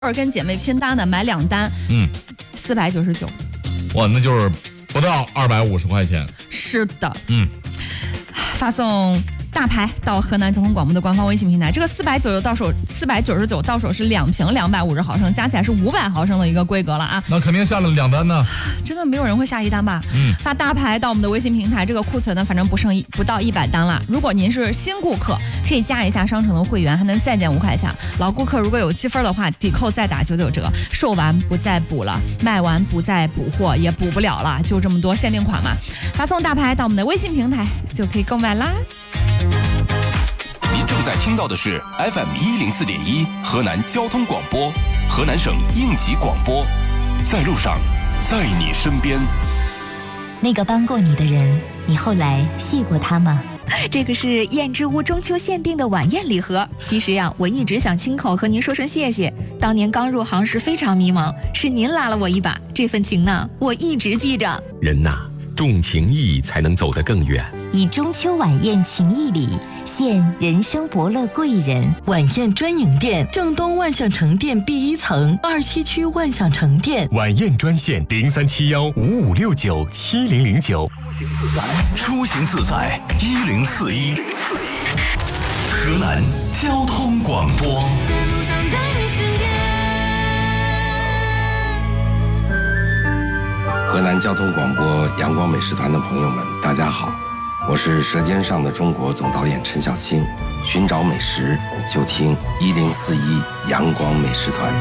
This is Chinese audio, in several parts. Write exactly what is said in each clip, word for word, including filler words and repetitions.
儿跟姐妹拼单的买两单， 嗯， 四百九十九， 哇，那就是不到二百五十块钱。 是的， 嗯， 发送大牌到河南交通广播的官方微信平台，这个四百九十九到手，四百九十九到手是两瓶两百五十毫升，加起来是五百毫升的一个规格了啊！ 那肯定下了两单呢。 真的没有人会下一单吧？ 嗯， 发大牌到我们的微信平台，这个库存呢，反正不剩一不到一百单了。如果您是新顾客，可以加一下商城的会员，还能再减五块钱。老顾客如果有积分的话，抵扣再打九九折。售完不再补了，卖完不再补货，也补不了了，就这么多限定款嘛。发送大牌到我们的微信平台就可以购买啦。 您正在听到的是 F M 一零四点一河南交通广播，河南省应急广播，在路上，在你身边。 那个帮过你的人，你后来谢过他吗？ 这个是燕之屋中秋限定的晚宴礼盒。其实呀，我一直想亲口和您说声谢谢。当年刚入行时非常迷茫，是您拉了我一把，这份情呢，我一直记着。 人呐，重情义才能走得更远。 以中秋晚宴情谊礼献人生伯乐贵人。 晚宴专营店，正东万象城店 B 一层，二西区万象城店。 晚宴专线零三七幺五五六九七零零九。 出行自在一零四一，河南交通广播。 河南交通广播阳光美食团的朋友们，大家好，我是《舌尖上的中国》总导演陈小青。寻找美食，就听一零四一阳光美食团。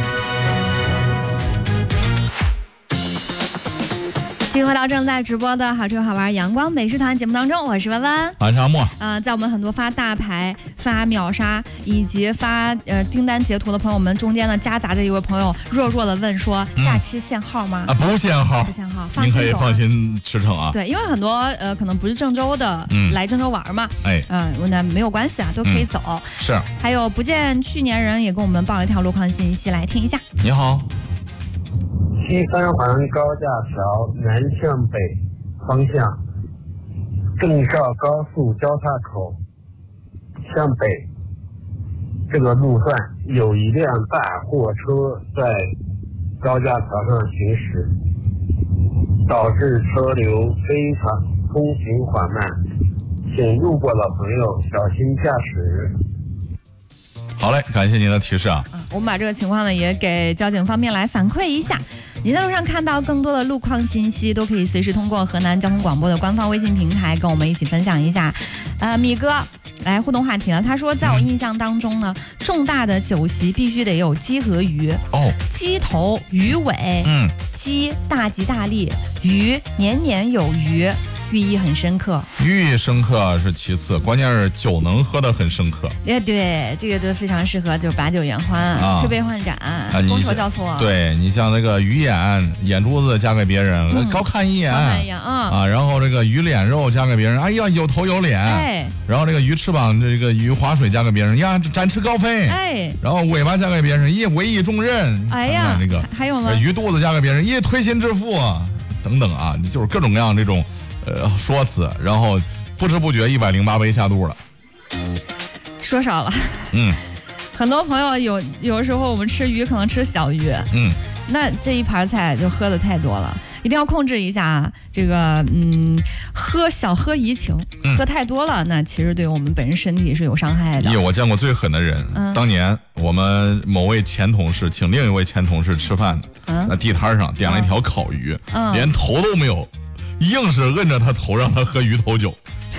继续回到正在直播的好吃好玩阳光美食团节目当中，我是弯弯， 我是阿莫。 呃，在我们很多发大牌、发秒杀以及发呃订单截图的朋友们中间呢，夹杂着一位朋友弱弱的问说：“嗯、假期限号吗？” 啊，不限号， 不限号， 您可以放心驰骋啊。 对，因为很多呃可能不是郑州的，嗯、来郑州玩嘛， 哎， 嗯、呃，那没有关系啊，都可以走。 嗯、是。 还有不见去年人也给我们报了一条路况信息，来听一下。 你好。 西三环高架桥南向北方向，郑绍高速交叉口向北这个路段有一辆大货车在高架桥上行驶，导致车流非常通行缓慢，请路过的朋友小心驾驶。 好嘞，感谢您的提示啊。 嗯，我们把这个情况呢也给交警方面来反馈一下。您在路上看到更多的路况信息，都可以随时通过河南交通广播的官方微信平台跟我们一起分享一下。呃，米哥来互动话题了，他说，在我印象当中呢，重大的酒席必须得有鸡和鱼。 哦， 鸡头鱼尾，嗯，鸡大吉大利，鱼年年有余。寓意很深刻， 寓意深刻是其次，关键是酒能喝得很深刻。 哎，对，这个都非常适合，就是把酒言欢，啊、推杯换盏，啊、觥筹交错。 对，你像那个鱼眼，眼珠子嫁给别人，嗯、高看一眼，高看一眼啊、 嗯、啊，然后这个鱼脸肉嫁给别人，哎呀，有头有脸。哎，然后这个鱼翅膀，这个鱼划水嫁给别人，呀，展翅高飞。哎，然后尾巴嫁给别人，一委以重任。 哎呀， 看看这个还有吗？ 鱼肚子嫁给别人，一推心置腹，等等啊，就是各种各样这种。呃，说辞，然后不知不觉一百零八杯下肚了， 说少了。 嗯， 很多朋友有有时候我们吃鱼可能吃小鱼，嗯，那这一盘菜就喝的太多了，一定要控制一下啊。这个嗯，喝小喝怡情，嗯、喝太多了，那其实对我们本身身体是有伤害的。 咦，我见过最狠的人，嗯、当年我们某位前同事请另一位前同事吃饭，嗯、在地摊上点了一条烤鱼，嗯、连头都没有。硬是摁着他头让他喝鱼头酒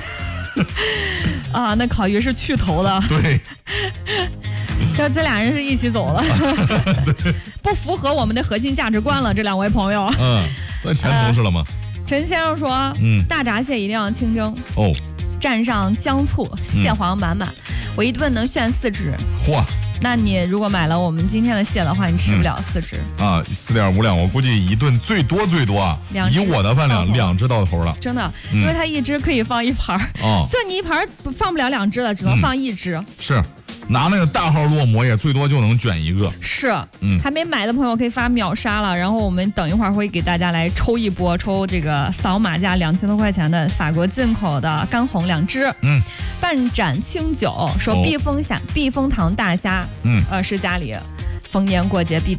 啊，那烤鱼是去头的。 对， 这这俩人是一起走了不符合我们的核心价值观了，这两位朋友。 嗯，那前同事了吗？ 呃、陈先生说，嗯，大闸蟹一定要清蒸哦，蘸上姜醋，蟹黄满满，嗯、我一顿能炫四只。 嚯！ 那你如果买了我们今天的蟹的话，你吃不了四只、 嗯、啊，四点五两，我估计一顿最多最多啊，以我的饭量，两只到头了。 真的，因为它一只可以放一盘哦，就你一盘放不了两只的，只能放一只。 嗯、是。拿那个大号烙馍也最多就能卷一个。 是，嗯，还没买的朋友可以发秒杀了，然后我们等一会儿会给大家来抽一波，抽这个扫码价两千多块钱的法国进口的干红两只，嗯，半盏清酒，说避风虾、避风塘大虾，嗯，呃是家里逢年过节必